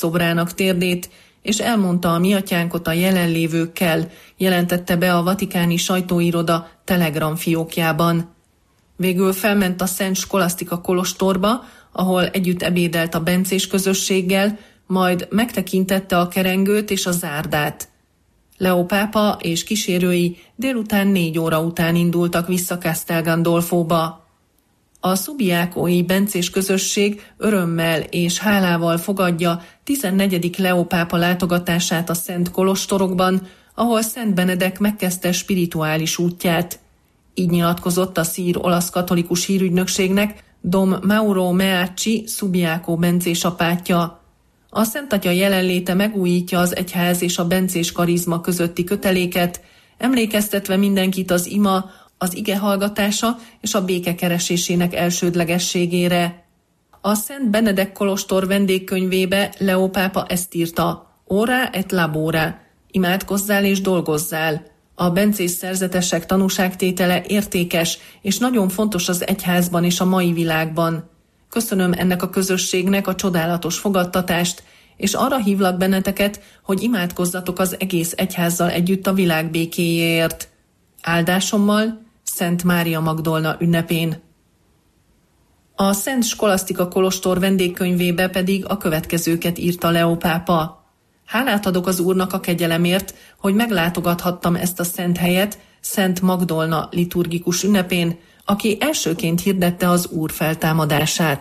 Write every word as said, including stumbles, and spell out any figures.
szobrának térdét, és elmondta a mi atyánkot a jelenlévőkkel, jelentette be a vatikáni sajtóiroda Telegram fiókjában. Végül felment a Szent Skolasztika kolostorba, ahol együtt ebédelt a bencés közösséggel, majd megtekintette a kerengőt és a zárdát. Leó pápa és kísérői délután négy óra után indultak vissza Castel Gandolfóba. A Subiacói bencés közösség örömmel és hálával fogadja tizennegyedik Leó pápa látogatását a szent kolostorokban, ahol Szent Benedek megkezdte spirituális útját. Így nyilatkozott a szír-olasz katolikus hírügynökségnek Dom Mauro Meacci Subiacó bencés apátja. A Szent Atya jelenléte megújítja az egyház és a bencés karizma közötti köteléket, emlékeztetve mindenkit az ima, az ige hallgatása és a béke keresésének elsődlegességére. A Szent Benedek kolostor vendégkönyvébe Leó pápa ezt írta: Ora et labora, imádkozzál és dolgozzál. A bencés szerzetesek tanúságtétele értékes és nagyon fontos az egyházban és a mai világban. Köszönöm ennek a közösségnek a csodálatos fogadtatást, és arra hívlak benneteket, hogy imádkozzatok az egész egyházzal együtt a világ békéjéért. Áldásommal Szent Mária Magdolna ünnepén. A Szent Skolasztika kolostor vendégkönyvébe pedig a következőket írta Leó pápa. Hálát adok az Úrnak a kegyelemért, hogy meglátogathattam ezt a szent helyet Szent Magdolna liturgikus ünnepén, aki elsőként hirdette az Úr feltámadását.